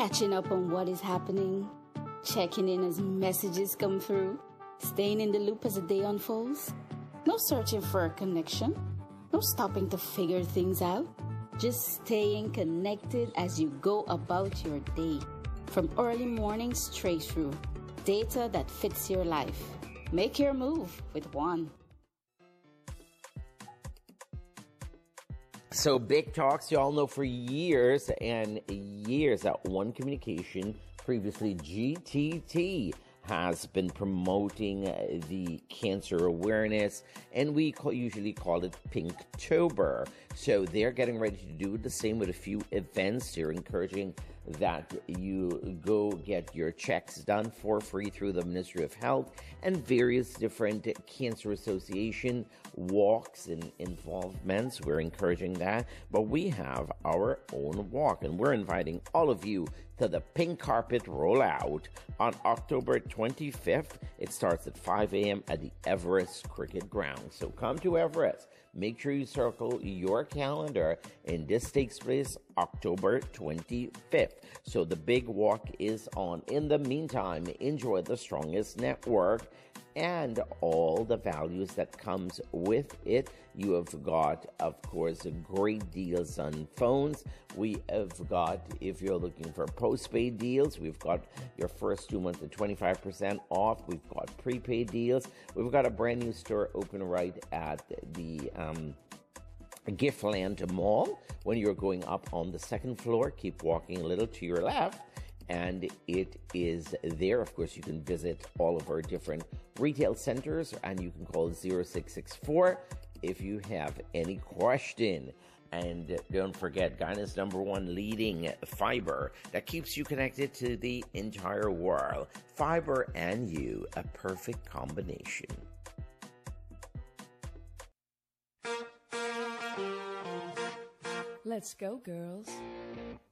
catching up on what is happening, checking in as messages come through, staying in the loop as the day unfolds. No searching for a connection, no stopping to figure things out, just staying connected as you go about your day. From early morning straight through, data that fits your life. Make your move with One. So Big Talks, you all know for years and years that One Communication, previously GTT, has been promoting the cancer awareness, and we usually call it Pinktober. So they're getting ready to do the same with a few events. They're encouraging that you go get your checks done for free through the Ministry of Health and various different cancer association walks and involvements. We're encouraging that, but we have our own walk, and we're inviting all of you to the Pink Carpet Rollout on October 25th. It starts at 5 a.m. at the Everest Cricket Ground. So come to Everest. Make sure you circle your calendar, and this takes place October 25th. So the big walk is on. In the meantime, enjoy the strongest network and all the values that comes with it. You have got, of course, great deals on phones. We have got, if you're looking for postpaid deals, we've got your first 2 months at 25% off. We've got prepaid deals. We've got a brand new store open right at the Giftland Mall. When you're going up on the second floor, keep walking a little to your left, and it is there. Of course, you can visit all of our different retail centers, and you can call 0664 if you have any question. And don't forget, Ghana's #1 leading fiber that keeps you connected to the entire world. Fiber and you, a perfect combination. Let's go, girls.